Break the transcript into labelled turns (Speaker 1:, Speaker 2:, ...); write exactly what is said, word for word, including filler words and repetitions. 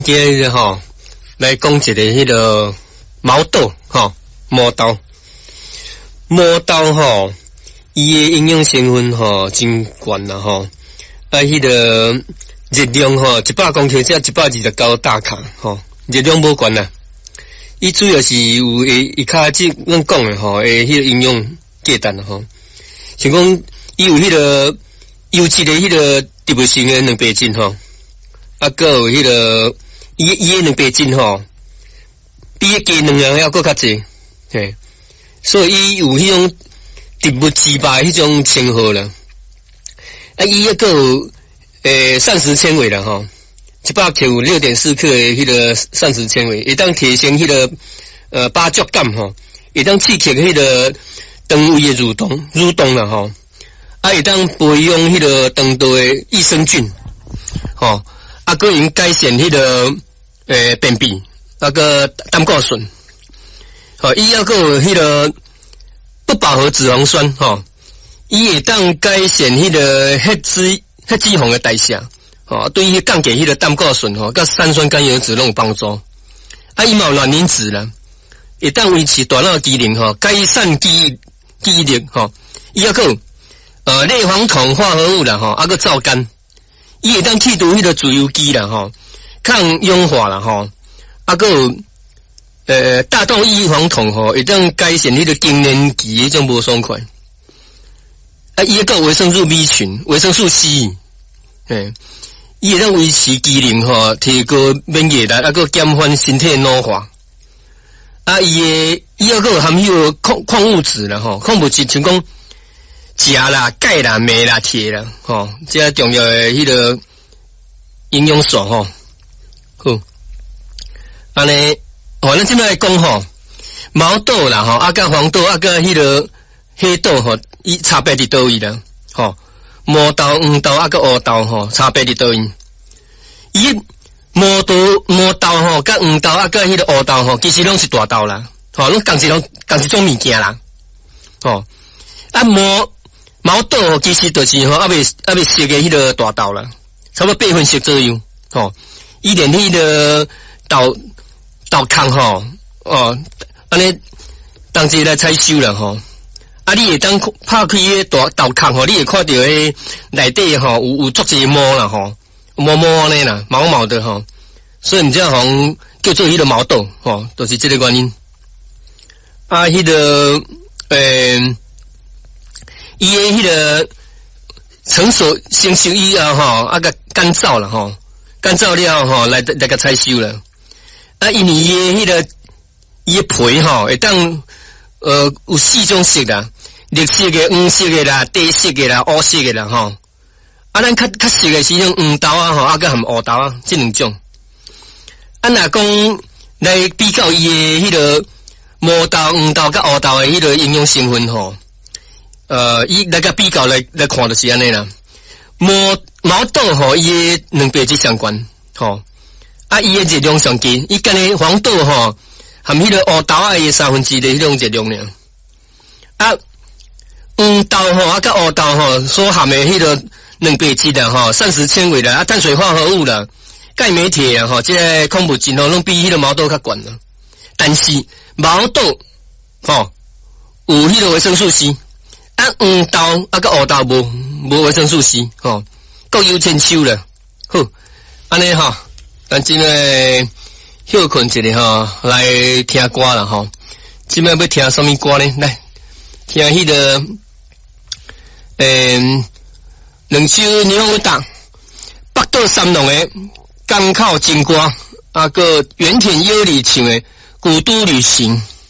Speaker 1: 今日吼来讲一个迄个毛豆吼，毛豆，毛豆吼，伊诶营养成分吼真高啦吼，啊，迄个热量吼一百公克才一百二十九大卡吼，热量无高啦。伊主要是有诶，伊较即阮讲诶吼，诶，迄个营养价值啦吼，像讲伊有迄个优质诶迄个植物性诶蛋白质吼，啊，佮有迄个。伊伊诶蛋白质吼，比迄鸡卵还要搁较济，嘿，所以伊有迄种植物鸡巴迄种称号啦。啊，伊还个有诶膳食纤维啦吼，一百克有六点四克诶迄个膳食纤维，会当提升迄个呃饱足感吼，会当刺激迄个肠胃诶蠕动蠕动啦吼，啊，会当培养迄个肠道诶益生菌，吼。啊，佮用改善迄、那个诶便秘，那个胆固醇，吼，伊还佮有迄个不饱和脂肪酸，吼，伊会当改善迄个血脂血脂肪的代谢，吼，对于降低迄个胆固醇吼，佮三酸甘油脂拢有帮助。啊，伊嘛有卵磷脂啦，会当维持大脑机能吼，改善记记忆力吼，伊还佮有呃类黄酮化合物啦，吼，啊佮皂苷。伊会当去除迄个自由基啦吼，抗氧化啦吼，啊个呃大豆异黄酮吼，会当改善迄个更年期迄种无爽快。啊，伊个维生素 B 群、维生素 C， 嘿，伊会当维持机能吼，提高免疫力，啊个减缓身体老化。啊，伊诶伊个个含有矿矿物质啦吼，矿物质像讲。钾啦、钙啦、镁啦、铁啦，吼，这重要的迄个营养素吼。好，安尼，哦，咱即摆来讲吼，毛豆啦吼，啊，甲黄豆啊，甲迄个黑豆吼，伊差别伫倒位啦？吼，毛豆、黄豆啊，甲乌豆吼，差别伫倒位？伊毛豆、毛豆吼，甲黄豆啊，甲迄个乌豆吼，其实拢是大豆啦，吼，拢共一种共一种物件啦，吼，啊毛。毛豆其实就是吼，还未还未熟的迄个大豆啦，差不多八分熟左右。吼，伊连迄个豆豆壳吼，哦，安尼当时来采收啦吼。啊，你会当拍开迄大豆壳吼，你会看到迄内底吼有有足侪毛啦吼，毛毛安尼啦，毛毛的吼，所以你这行叫做迄个毛豆吼，都、就是这个原因。啊，迄、那个诶。欸伊诶迄个成熟成熟以后吼，啊个干燥了吼，干燥了吼，来来个采收了。啊，因为伊诶迄个伊诶皮吼，会当呃有四种色啦，绿色诶、黄色诶啦、白色诶啦、乌色诶啦吼。啊，咱较较色诶是种黄豆啊吼，啊个含乌豆啊，这两种。啊，若讲来比较伊诶迄个毛豆、黄豆甲乌豆诶迄个营养成分吼。呃，伊来个比较来来看就是安尼啦。毛毛豆吼，伊诶蛋白质相关，吼，啊，伊诶热量上低，伊干诶黄豆吼，含迄个乌豆啊伊三分之一的迄种热量呢。啊，黄豆吼啊，甲乌豆吼所含诶迄个蛋白质啦，吼，膳食纤维啦，啊，碳水化合物啦，钙镁铁啊，吼，这个矿物质吼，拢比迄个毛豆较悬啦。但是毛豆吼有迄个维生素 C。啊，黄豆啊，甲乌豆无无维生素 C 吼，各有千秋啦。好，安尼吼，咱今个休困一下吼，来听歌啦吼。今摆要听什么歌呢？来听迄、那个诶，两首牛党北斗三郎的港口情歌，啊个原田优里唱的《古都旅行》。